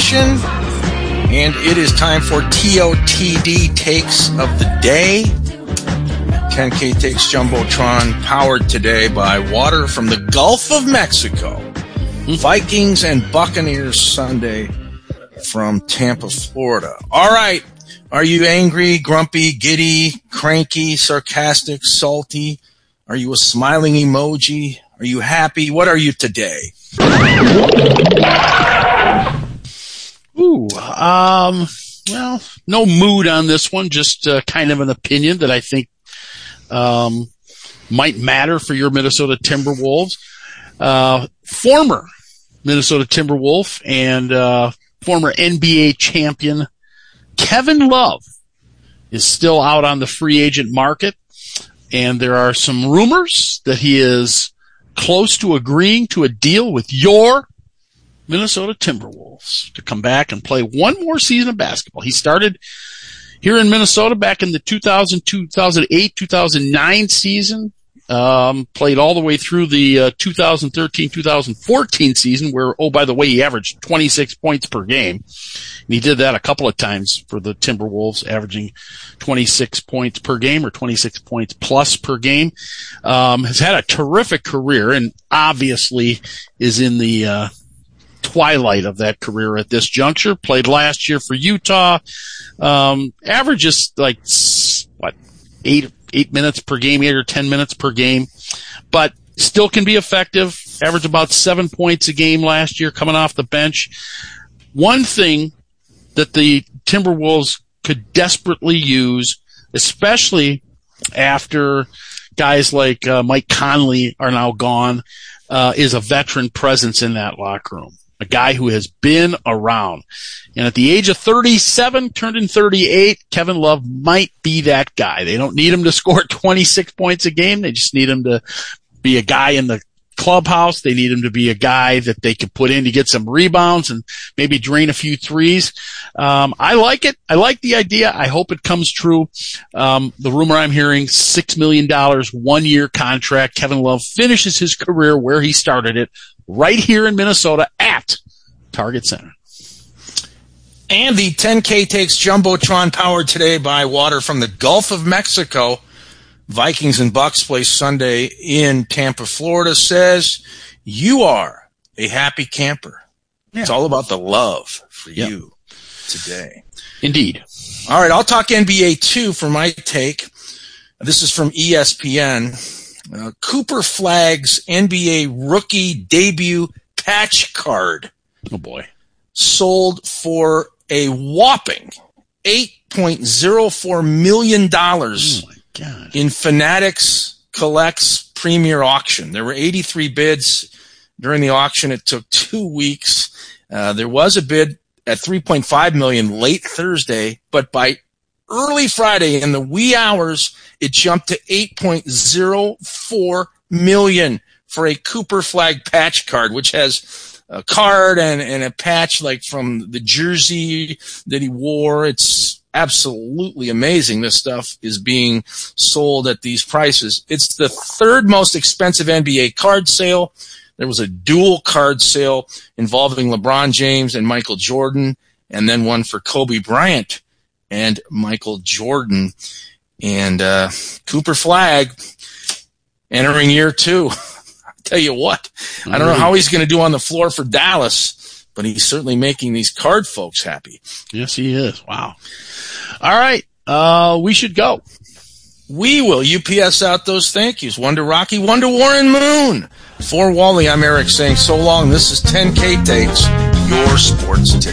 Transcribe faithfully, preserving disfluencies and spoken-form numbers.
edition. And it is time for T O T D Takes of the Day. ten K Takes Jumbotron, powered today by water from the Gulf of Mexico. Vikings and Buccaneers Sunday from Tampa, Florida. All right. Are you angry, grumpy, giddy, cranky, sarcastic, salty? Are you a smiling emoji? Are you happy? What are you today? Ooh, um, well, no mood on this one, just uh, kind of an opinion that I think um, might matter for your Minnesota Timberwolves. Uh, former Minnesota Timberwolf and uh, former N B A champion Kevin Love is still out on the free agent market, and there are some rumors that he is close to agreeing to a deal with your Minnesota Timberwolves to come back and play one more season of basketball. He started here in Minnesota back in the two thousand, two thousand eight, two thousand nine season. Um, played all the way through the uh, two thousand thirteen, two thousand fourteen season where, oh, by the way, he averaged twenty-six points per game. And he did that a couple of times for the Timberwolves, averaging twenty-six points per game or twenty-six points plus per game. Um, has had a terrific career and obviously is in the uh, twilight of that career at this juncture. Played last year for Utah. Um, averages like, what, eight eight minutes per game, eight or ten minutes per game, but still can be effective. Averaged about seven points a game last year coming off the bench. One thing that the Timberwolves could desperately use, especially after guys like uh, Mike Conley are now gone, uh, is a veteran presence in that locker room. A guy who has been around. And at the age of thirty-seven, turned in thirty-eight, Kevin Love might be that guy. They don't need him to score twenty-six points a game. They just need him to be a guy in the clubhouse. They need him to be a guy that they can put in to get some rebounds and maybe drain a few threes. Um, I like it. I like the idea. I hope it comes true. Um, the rumor I'm hearing, six million dollars, one-year contract. Kevin Love finishes his career where he started it, right here in Minnesota at Target Center. And the ten K Takes Jumbotron, powered today by water from the Gulf of Mexico. Vikings and Bucks play Sunday in Tampa, Florida, says you are a happy camper. Yeah. It's all about the love for yep. you today. Indeed. All right, I'll talk N B A too for my take. This is from E S P N. Uh, Cooper Flagg's N B A rookie debut patch card. Oh boy. Sold for a whopping eight point oh four million dollars oh my God. in Fanatics Collects Premier Auction. There were eighty-three bids during the auction. It took two weeks. Uh, there was a bid at three point five million dollars late Thursday, but by early Friday in the wee hours, it jumped to eight point oh four million dollars for a Cooper Flagg patch card, which has a card and, and a patch like from the jersey that he wore. It's absolutely amazing. This stuff is being sold at these prices. It's the third most expensive N B A card sale. There was a dual card sale involving LeBron James and Michael Jordan, and then one for Kobe Bryant and Michael Jordan. And uh Cooper Flagg entering year two. Tell you what, I don't know how he's going to do on the floor for Dallas, but he's certainly making these card folks happy. Yes, he is. Wow. All right. Uh, we should go. We will. U P S out those thank yous. One to Rocky, one to Warren Moon. For Wally, I'm Eric saying so long. This is ten K Takes, your sports tip.